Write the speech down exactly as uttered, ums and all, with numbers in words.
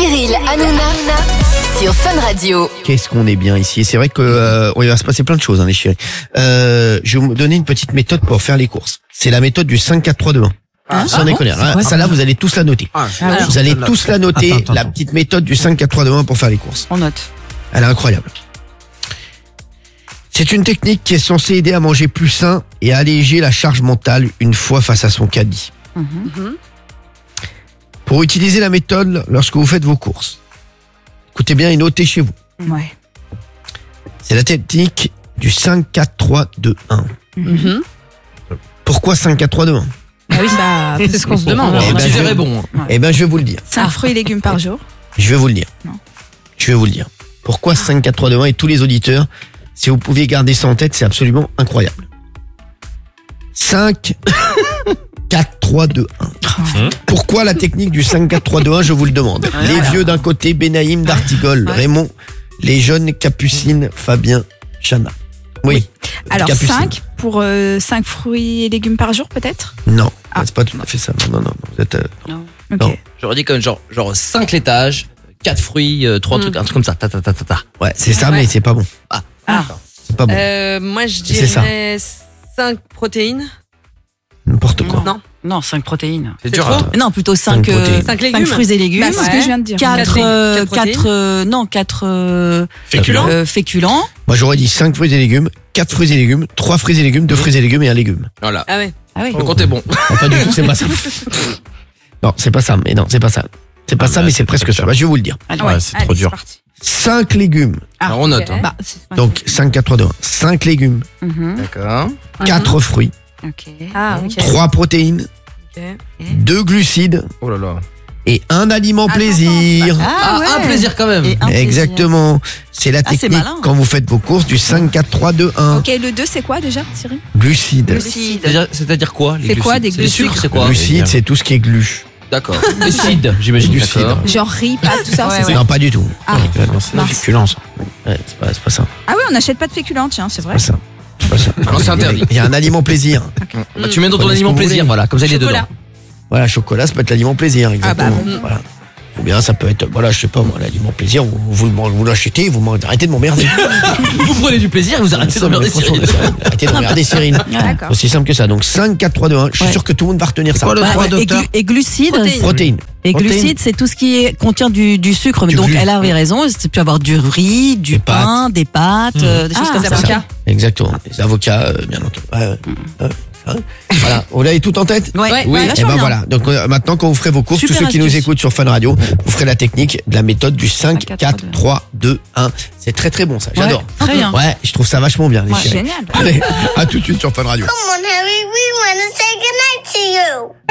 Cyril Hanouna sur Fun Radio. Qu'est-ce qu'on est bien ici. C'est vrai que euh, il va se passer plein de choses, hein, les chéris. Euh, je vais vous donner une petite méthode pour faire les courses. C'est la méthode du cinq quatre trois deux un. Ah, Sans déconner. Ah, ça là, vous allez tous la noter. Ah, vous allez tous la noter, attends, attends, la attends. petite méthode du cinq quatre trois deux un pour faire les courses. On note. Elle est incroyable. C'est une technique qui est censée aider à manger plus sain et à alléger la charge mentale une fois face à son caddie. Mm-hmm. Pour utiliser la méthode lorsque vous faites vos courses, écoutez bien et notez chez vous. Ouais. C'est la technique du cinq quatre trois deux un. Mm-hmm. Pourquoi cinq quatre trois deux un? Ah oui, bah, c'est ce qu'on se demande. Eh ben, tu je- verrais bon. Eh ben, je vais vous le dire. cinq fruits et légumes par jour. Je vais vous le dire. Non. Je vais vous le dire. Pourquoi cinq quatre trois deux un et tous les auditeurs, si vous pouviez garder ça en tête, c'est absolument incroyable. cinq quatre trois deux un. Pourquoi la technique du cinq quatre trois deux un, je vous le demande. Les vieux d'un côté, Benaïm d'Artigol, Raymond, les jeunes Capucine, Fabien, Chana. Oui. Alors Capucine. cinq pour euh, cinq fruits et légumes par jour peut-être. Non, Ah. c'est pas tout à fait ça. Non, non, non. Vous êtes, euh, Ok. Non. J'aurais dit comme genre, genre cinq laitages, quatre fruits, trois trucs, un truc comme ça. Ta, ta, ta, ta, ta. ouais, c'est ça, Ouais. mais c'est pas bon. Ah. C'est pas bon. Euh, moi, je C'est ça. dirais cinq protéines. N'importe quoi. Non. Non, cinq protéines. C'est C'est dur. trop hein. Non, plutôt Cinq cinq protéines. cinq légumes. fruits et légumes. Bah, c'est ce que je viens de dire. Quatre quatre légumes, euh, quatre protéines. quatre, euh, non, quatre euh, Féculents. euh, féculents. Moi, j'aurais dit cinq fruits et légumes, quatre fruits et légumes, trois fruits et légumes, deux fruits et légumes et un légume. Voilà. Ah ouais. Ah oui. Le compte est bon. Non, pas du tout, c'est pas ça. Non, c'est pas ça, mais non, c'est pas ça. C'est pas Ah, ça, bah, mais c'est c'est presque très ça. cher. Bah, je vais vous le dire. Allez, Ouais, c'est allez, trop dur. parti. cinq légumes. Ah, Alors on note. ok. Hein. Bah, c'est- Donc, cinq quatre trois deux un. cinq légumes, Mhm. D'accord. quatre fruits, Ok. Ah, ok. trois protéines, Ok. deux glucides Oh là là. et un aliment Attends, plaisir. Ah, Ah, un plaisir quand même. Et un plaisir. Exactement. C'est la Ah, c'est technique malin. quand vous faites vos courses du cinq quatre trois deux un. Ok, le deux c'est quoi déjà, Cyril? Glucides. Glucides. C'est-à-dire, c'est-à-dire quoi les C'est quoi, glucides des C'est sucres, glucides c'est quoi Glucides, c'est tout ce qui est glu. D'accord. Les cides, j'imagine. Du D'accord. cidre. Genre riz, pâtes, tout ça. Ouais, c'est ouais. ça. Non, pas du tout. Ah. Non, c'est la Mince. féculence. Ouais, c'est pas, c'est pas ça. Ah oui, on n'achète pas de féculents, tiens, c'est vrai. C'est pas ça. C'est pas ça. Non, c'est interdit. Il y a un aliment plaisir. Bah, tu mets dans ton Prenez ce aliment que vous plaisir, voulez. voilà, comme ça il est Chocolat. dedans. Voilà, chocolat, ça peut être l'aliment plaisir, exactement. Ah bah, Voilà. Ou bien ça peut être, voilà, je sais pas moi, l'aliment plaisir, vous, vous, vous l'achetez, vous m'en- arrêtez de m'emmerder. Vous prenez du plaisir, vous arrêtez Non, mais d'emmerder franchement, Cyril. arrêtez de m'emmerder Cyril. D'accord. Aussi simple que ça. Donc cinq quatre trois deux un, je suis Ouais. sûr que tout le monde va retenir ça. quoi le Ouais, trois ouais, et, d'auteur glu- et glucides, Protéines. Protéines. et Protéines. glucides, c'est tout ce qui est, contient du, du sucre. Du Donc glu. elle avait raison. Tu peux avoir du riz, du Des pain, des pâtes, euh, des choses Ah, comme des ça. avocats. Exactement. Les avocats, euh, bien entendu. Ouais, ouais. Ouais, hein. Voilà. Vous l'avez tout en tête? Ouais, Ouais. ouais, Et vachement ben bien. voilà. Donc euh, maintenant, quand vous ferez vos courses, Super tous ceux qui nous astuce. écoutent sur Fun Radio, vous ferez la technique de la méthode du cinq quatre trois deux un. C'est très très bon ça. J'adore. Ouais, très bien. Ouais, je trouve ça vachement bien les Ouais, chéris. génial. Allez, à tout de suite sur Fun Radio. Come on, Harry, we want to say goodnight to you.